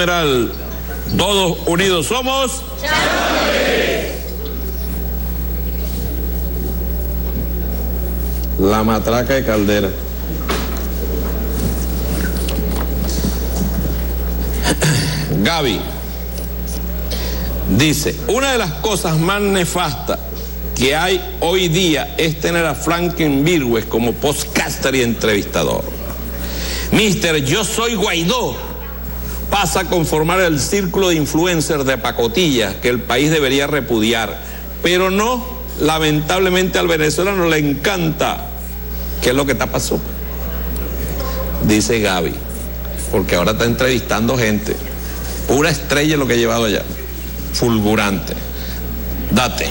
numeral, todos unidos somos. La matraca de Caldera. Gaby dice, una de las cosas más nefastas que hay hoy día es tener a Franklin Virgües como podcaster y entrevistador. Mister, yo soy Guaidó pasa a conformar el círculo de influencers de pacotilla que el país debería repudiar, pero no, lamentablemente al venezolano le encanta. ¿Qué es lo que está pasando? Dice Gaby, porque ahora está entrevistando gente, pura estrella lo que he llevado allá, fulgurante. Date.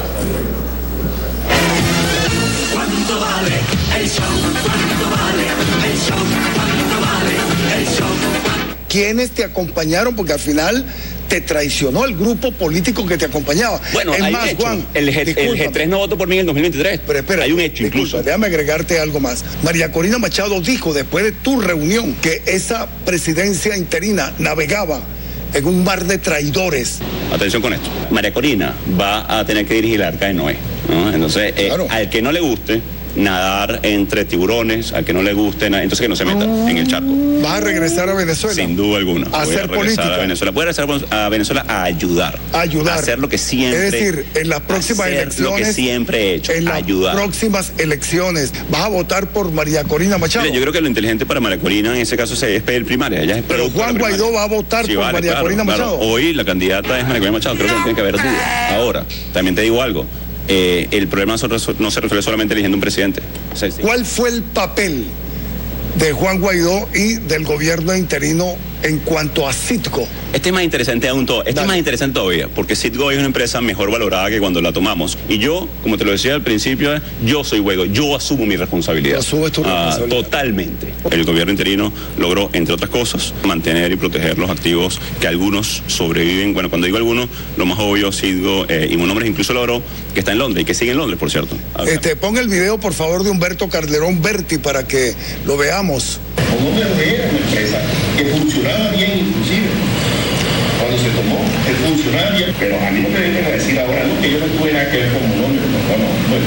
¿Cuánto vale el show? ¿Cuánto vale el show? ¿Cuánto vale el show? ¿Quiénes te acompañaron? Porque al final te traicionó el grupo político que te acompañaba. Bueno, es hay más, un hecho. Juan, El G3 no votó por mí en el 2023. Pero espera, hay un hecho incluso. Déjame agregarte algo más. María Corina Machado dijo después de tu reunión que esa presidencia interina navegaba en un mar de traidores. Atención con esto. María Corina va a tener que dirigir el Arca de Noé, ¿no? Entonces, claro, al que no le guste nadar entre tiburones, al que no le guste, entonces que no se meta en el charco. ¿Vas a regresar a Venezuela? Sin duda alguna. ¿A hacer política? A Venezuela. Voy a regresar a Venezuela a ayudar. A ayudar. A hacer lo que siempre. Es decir, en las próximas elecciones. Lo que siempre he hecho. En las próximas elecciones, ¿vas a votar por María Corina Machado? Mira, yo creo que lo inteligente para María Corina en ese caso es pedir primaria. Ella es pero Juan Guaidó va a votar por María Corina Machado. Hoy la candidata es María Corina Machado. Creo que no tiene que haber duda. Ahora, también te digo algo. El problema no se resuelve solamente eligiendo un presidente. ¿Cuál fue el papel de Juan Guaidó y del gobierno interino en cuanto a Citgo? Este es más interesante aún todo. Este es más interesante todavía, porque Citgo es una empresa mejor valorada que cuando la tomamos. Y yo, como te lo decía al principio, yo soy Guaidó, yo asumo mi responsabilidad. ¿Asumes tu responsabilidad? Totalmente. El gobierno interino logró, entre otras cosas, mantener y proteger los activos que algunos sobreviven. Bueno, cuando digo algunos, lo más obvio, Citgo y Monombres incluso logró que está en Londres y que sigue en Londres, por cierto. Pon el video, por favor, de Humberto Calderón Berti para que lo veamos. Monombres era una empresa que funcionaba bien, inclusive. Cuando se tomó, funcionaba bien, pero a mí no me vengan a decir ahora no, que yo no tuve nada que ver con Monombres. No.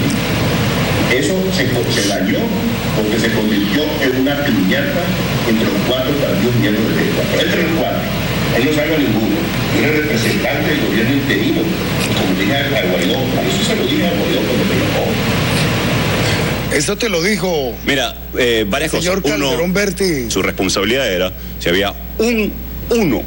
Eso se dañó porque se convirtió en una piñata entre los cuatro partidos miembros de esta. Entre los cuatro, él no salva ninguno. Yo era representante del gobierno interino, como dije a Guaidó, a eso se lo dije a Guaidó cuando me llamó. Eso te lo dijo. Mira, varias cosas. Señor Calderón Berti. Su responsabilidad era, si había uno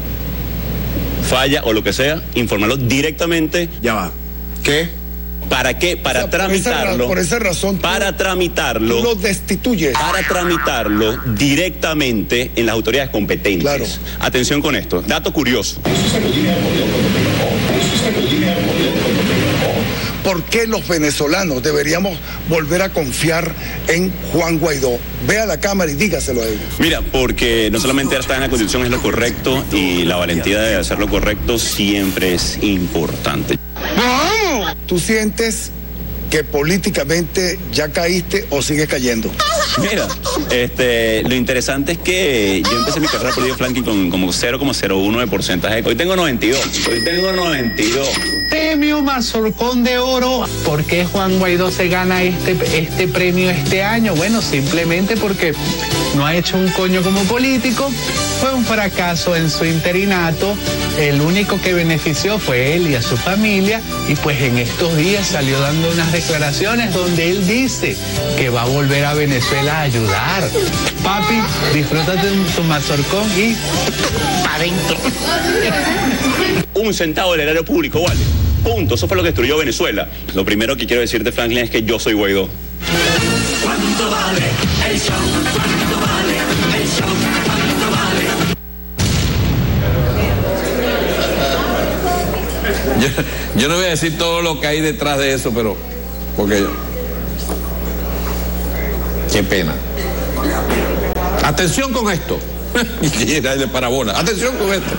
falla o lo que sea, informarlo directamente. Ya va. ¿Qué? ¿Para qué? Para tramitarlo. Por esa razón. Para tramitarlo. Tú lo destituyes. Para tramitarlo directamente en las autoridades competentes. Claro. Atención con esto. Dato curioso. Eso se lo dije a Guaidó cuando me llamó. Eso se lo dije a Guaidó cuando me llamó. ¿Por qué los venezolanos deberíamos volver a confiar en Juan Guaidó? Ve a la cámara y dígaselo a ellos. Mira, porque no solamente estar en la Constitución es lo correcto y la valentía de hacer lo correcto siempre es importante. ¿Tú sientes que políticamente ya caíste o sigues cayendo? Mira, lo interesante es que yo empecé mi carrera política flanking con como 0,01 de porcentaje. Hoy tengo 92. Premio Mazorcón de Oro. ¿Por qué Juan Guaidó se gana este premio este año? Bueno, simplemente porque no ha hecho un coño como político. Fue un fracaso en su interinato. El único que benefició fue él y a su familia. Y pues en estos días salió dando unas declaraciones donde él dice que va a volver a Venezuela a ayudar. Papi, disfrútate tu mazorcón y para adentro. Un centavo del erario público, vale. Punto. Eso fue lo que destruyó Venezuela. Lo primero que quiero decirte, Franklin, es que yo soy Guaidó. ¿Cuánto vale el show? ¿Cuánto vale el show? ¿Cuánto vale? Yo no voy a decir todo lo que hay detrás de eso, pero porque qué pena. Atención con esto. Y de parabola. Atención con esto.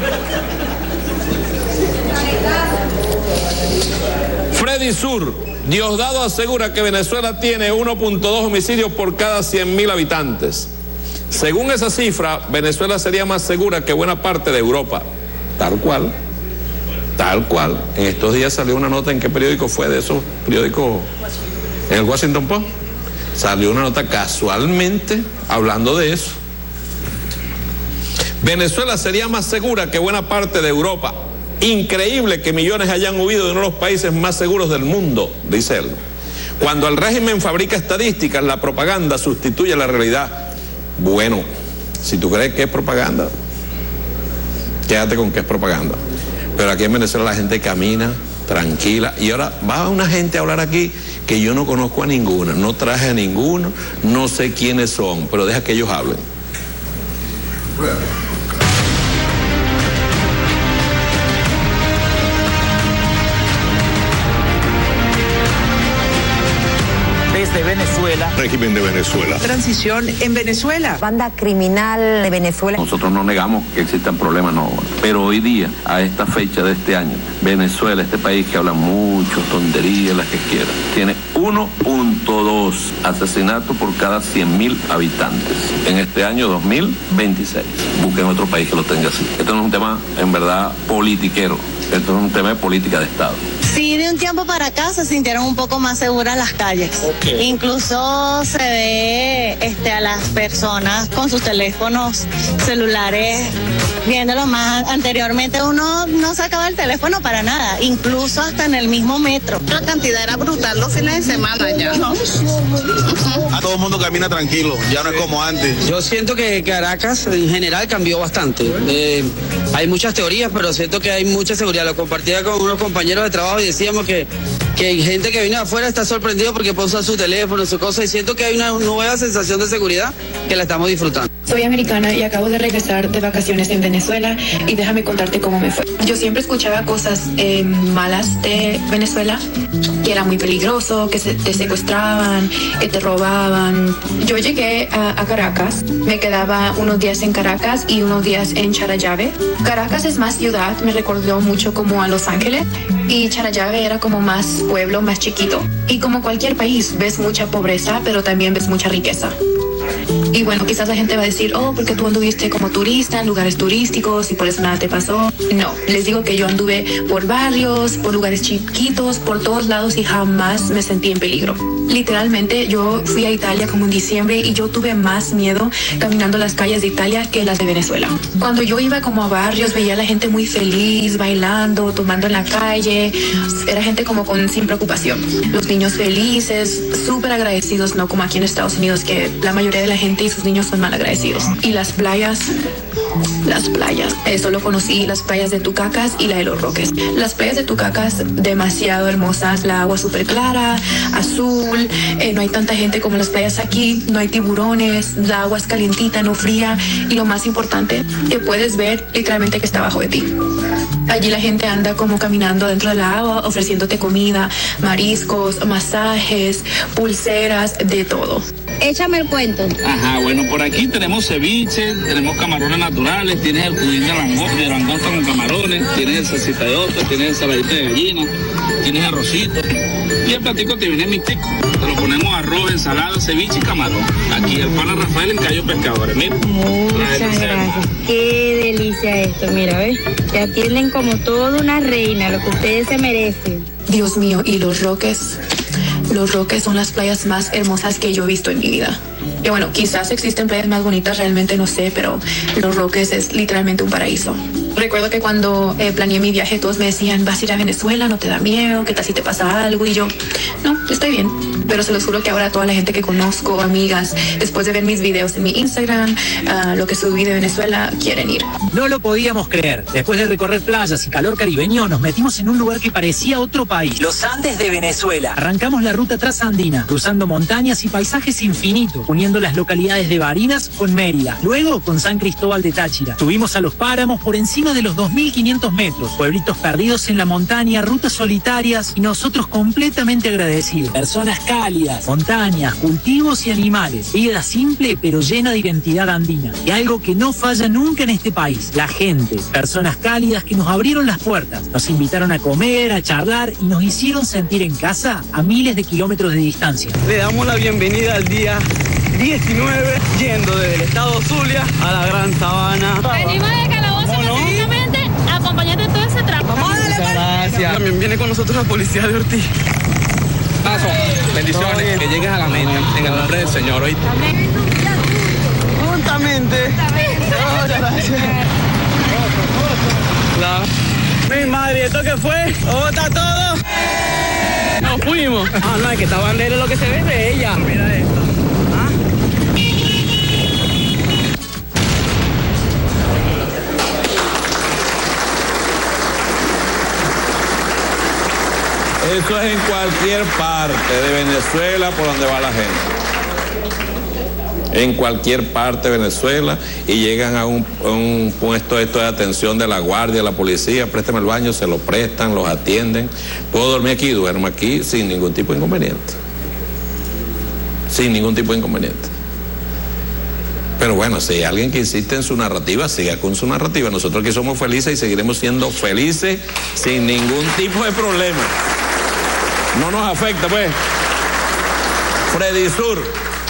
Freddy Sur, Diosdado asegura que Venezuela tiene 1.2 homicidios por cada 100.000 habitantes. Según esa cifra, Venezuela sería más segura que buena parte de Europa. Tal cual. Tal cual. En estos días salió una nota, ¿en qué periódico fue de esos periódicos? En el Washington Post. Salió una nota casualmente hablando de eso. Venezuela sería más segura que buena parte de Europa. Increíble que millones hayan huido de uno de los países más seguros del mundo, dice él. Cuando el régimen fabrica estadísticas, la propaganda sustituye la realidad. Bueno, si tú crees que es propaganda, quédate con que es propaganda. Pero aquí en Venezuela la gente camina tranquila. Y ahora va una gente a hablar aquí que yo no conozco a ninguna, no traje a ninguno, no sé quiénes son, pero deja que ellos hablen. Desde Venezuela. Régimen de Venezuela. Transición en Venezuela. Banda criminal de Venezuela. Nosotros no negamos que existan problemas, no. Pero hoy día, a esta fecha de este año, Venezuela, este país que habla mucho, tonterías, las que quiera, tiene 1.2 asesinatos por cada 100.000 habitantes. En este año 2026. Busquen otro país que lo tenga así. Esto no es un tema, en verdad, politiquero. Esto es un tema de política de Estado. Sí, de un tiempo para acá se sintieron un poco más seguras las calles. Okay. Incluso se ve a las personas con sus teléfonos celulares viéndolo más. Anteriormente uno no sacaba el teléfono para nada, incluso hasta en el mismo metro. La cantidad era brutal los fines de semana ya, ¿no? Todo el mundo camina tranquilo, ya no es como antes. Yo siento que Caracas en general cambió bastante. Hay muchas teorías, pero siento que hay mucha seguridad. Lo compartía con unos compañeros de trabajo y decíamos que hay gente que viene de afuera está sorprendido porque puede usar su teléfono, su cosa, y siento que hay una nueva sensación de seguridad que la estamos disfrutando. Soy americana y acabo de regresar de vacaciones en Venezuela y déjame contarte cómo me fue. Yo siempre escuchaba cosas malas de Venezuela, que era muy peligroso, que te secuestraban, que te robaban. Yo llegué a Caracas, me quedaba unos días en Caracas y unos días en Charallave. Caracas es más ciudad, me recordó mucho como a Los Ángeles, y Charallave era como más pueblo, más chiquito. Y como cualquier país, ves mucha pobreza, pero también ves mucha riqueza. Y bueno, quizás la gente va a decir, oh, porque tú anduviste como turista en lugares turísticos y por eso nada te pasó. No, les digo que yo anduve por barrios, por lugares chiquitos, por todos lados y jamás me sentí en peligro. Literalmente yo fui a Italia como en diciembre y yo tuve más miedo caminando las calles de Italia que las de Venezuela. Cuando yo iba como a barrios veía a la gente muy feliz, bailando, tomando en la calle. Era gente como sin preocupación. Los niños felices, súper agradecidos, no como aquí en Estados Unidos que la mayoría de la gente y sus niños son mal agradecidos. Y las playas, solo conocí las playas de Tucacas y la de Los Roques. Las playas de Tucacas demasiado hermosas, la agua súper clara, azul, no hay tanta gente como las playas aquí, no hay tiburones, la agua es calientita, no fría, y lo más importante, que puedes ver literalmente que está abajo de ti. Allí la gente anda como caminando dentro del agua, ofreciéndote comida, mariscos, masajes, pulseras, de todo. Échame el cuento. Ajá, bueno, por aquí tenemos ceviche, tenemos camarones naturales, tienes el pudín de langosta con camarones, tienes el salsita de otro, tienes ensaladita de gallina, tienes arrocito. Y el platico te viene mixtico. Te lo ponemos arroz, ensalada, ceviche y camarón. Aquí el pana Rafael en Cayo Pescadores, mira. Muchas gracias. Qué delicia esto, mira, ¿ves? Te atienden como toda una reina, lo que ustedes se merecen. Dios mío, y Los Roques. Los Roques son las playas más hermosas que yo he visto en mi vida. Y bueno, quizás existen playas más bonitas, realmente no sé, pero Los Roques es literalmente un paraíso. Recuerdo que cuando planeé mi viaje todos me decían, vas a ir a Venezuela, no te da miedo, ¿qué tal si te pasa algo? Y yo, no, estoy bien. Pero se los juro que ahora toda la gente que conozco, amigas, después de ver mis videos en mi Instagram, lo que subí de Venezuela, quieren ir. No lo podíamos creer. Después de recorrer playas y calor caribeño, nos metimos en un lugar que parecía otro país. Los Andes de Venezuela. Arrancamos la ruta transandina, cruzando montañas y paisajes infinitos, uniendo las localidades de Barinas con Mérida. Luego con San Cristóbal de Táchira. Subimos a los páramos por encima de los 2.500 metros. Pueblitos perdidos en la montaña, rutas solitarias y nosotros completamente agradecidos. Personas cálidas, montañas, cultivos y animales. Vida simple pero llena de identidad andina. Y algo que no falla nunca en este país, la gente. Personas cálidas que nos abrieron las puertas, nos invitaron a comer, a charlar y nos hicieron sentir en casa a miles de kilómetros de distancia. Le damos la bienvenida al día 19, yendo desde el estado Zulia a la Gran Sabana. Venimos de Calabozo específicamente a acompañarte en todo ese tramo. Vamos a darle. Gracias. También viene con nosotros la policía de Ortiz. Paso, bendiciones, que llegues a la meta en el nombre del Señor hoy. Juntamente. Muchas gracias. Mi madre, ¿esto qué fue? ¿Cómo está todo? Nos fuimos. Ah, no, es que esta bandera es lo que se ve de ella. Mira esto. Eso es en cualquier parte de Venezuela por donde va la gente. En cualquier parte de Venezuela y llegan a un puesto esto de atención de la guardia, la policía, préstame el baño, se lo prestan, los atienden. Puedo dormir aquí, duermo aquí sin ningún tipo de inconveniente. Sin ningún tipo de inconveniente. Pero bueno, si hay alguien que insiste en su narrativa, siga con su narrativa. Nosotros aquí somos felices y seguiremos siendo felices sin ningún tipo de problema. No nos afecta, pues. Freddy Sur,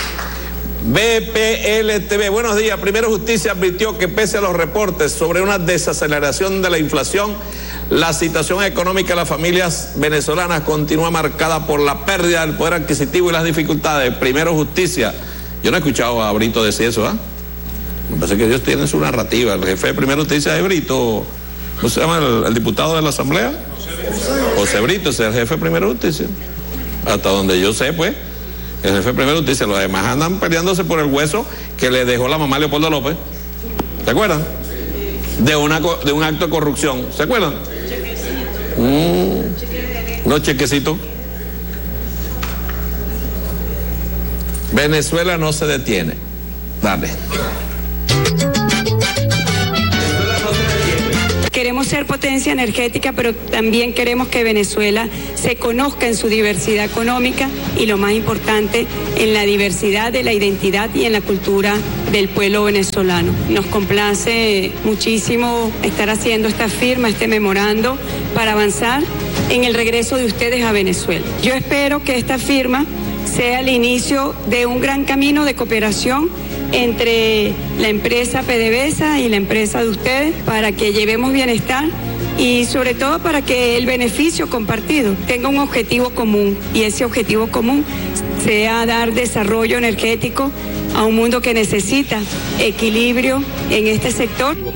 BPLTV, buenos días. Primero Justicia advirtió que pese a los reportes sobre una desaceleración de la inflación, la situación económica de las familias venezolanas continúa marcada por la pérdida del poder adquisitivo y las dificultades. Primero Justicia. Yo no he escuchado a Brito decir eso, ¿ah? Me parece que ellos tienen su narrativa. El jefe de Primera Justicia es Brito. ¿Cómo se llama el diputado de la Asamblea? José Brito, ese es el jefe de Primera Justicia. Hasta donde yo sé, pues, el jefe de Primera Justicia. Los demás andan peleándose por el hueso que le dejó la mamá a Leopoldo López. ¿Se acuerdan? De un acto de corrupción. ¿Se acuerdan? Unos chequecitos. Venezuela no se detiene. Dale. Queremos ser potencia energética, pero también queremos que Venezuela se conozca en su diversidad económica y, lo más importante, en la diversidad de la identidad y en la cultura del pueblo venezolano. Nos complace muchísimo estar haciendo esta firma, este memorando, para avanzar en el regreso de ustedes a Venezuela. Yo espero que esta firma sea el inicio de un gran camino de cooperación entre la empresa PDVSA y la empresa de ustedes para que llevemos bienestar y sobre todo para que el beneficio compartido tenga un objetivo común, y ese objetivo común sea dar desarrollo energético a un mundo que necesita equilibrio en este sector.